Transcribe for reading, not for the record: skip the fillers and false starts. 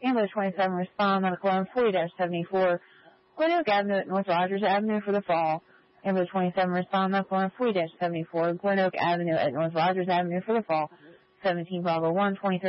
Ambulance 27, respond, medical line 40-74, Glen Oak Avenue at North Rogers Avenue for the fall. Ambulance 27, respond, medical line 40-74, Glen Oak Avenue at North Rogers Avenue for the fall. 17 Bravo 1, 23.